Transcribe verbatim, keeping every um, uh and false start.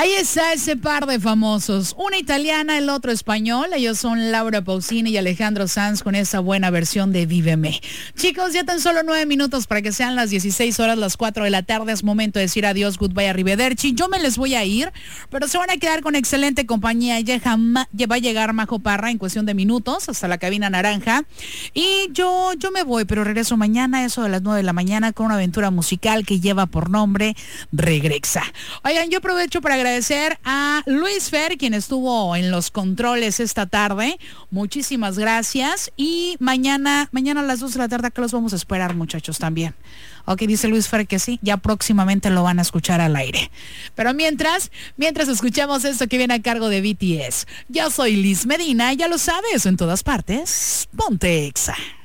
Ahí está ese par de famosos, una italiana, el otro español. Ellos son Laura Pausini y Alejandro Sanz con esa buena versión de Víveme. Chicos, ya tan solo nueve minutos para que sean las dieciséis horas, las cuatro de la tarde. Es momento de decir adiós, goodbye, arrivederci. Yo me les voy a ir, pero se van a quedar con excelente compañía. Ya, jamás, ya va a llegar Majo Parra en cuestión de minutos hasta la cabina naranja. Y yo, yo me voy, pero regreso mañana, eso de las nueve de la mañana, con una aventura musical que lleva por nombre Regrexa. Oigan, yo aprovecho para agradecer a Luis Fer, quien estuvo en los controles esta tarde. Muchísimas gracias. Y mañana, mañana a las dos de la tarde acá los vamos a esperar, muchachos, también. Ok, dice Luis Fer que sí, ya próximamente lo van a escuchar al aire. Pero mientras, mientras escuchamos esto que viene a cargo de B T S. Yo soy Liz Medina, ya lo sabes, en todas partes, ponte Exa.